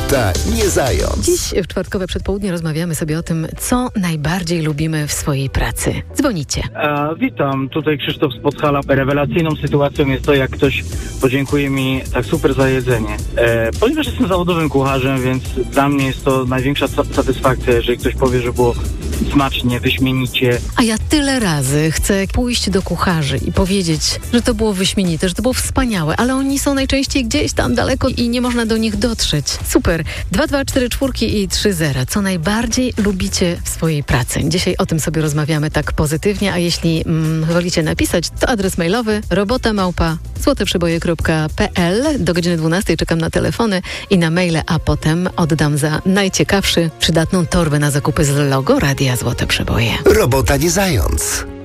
Robota, nie zając. Dziś w czwartkowe przedpołudnie rozmawiamy sobie o tym, co najbardziej lubimy w swojej pracy. Dzwonicie. Witam, tutaj Krzysztof z Podhala. Rewelacyjną sytuacją jest to, jak ktoś podziękuje mi tak super za jedzenie. Ponieważ jestem zawodowym kucharzem, więc dla mnie jest to największa satysfakcja, jeżeli ktoś powie, że było smacznie, wyśmienicie. A ja tyle razy chcę pójść do kucharzy i powiedzieć, że to było wyśmienite, że to było wspaniałe, ale oni są najczęściej gdzieś tam daleko i nie można do nich dotrzeć. Super. 2244 i 30. Co najbardziej lubicie w swojej pracy? Dzisiaj o tym sobie rozmawiamy tak pozytywnie, a jeśli wolicie napisać, to adres mailowy robota@złoteprzeboje.pl. Do godziny 12 czekam na telefony i na maile, a potem oddam za najciekawszy przydatną torbę na zakupy z logo Radia Złote Przeboje. Robota, nie zając.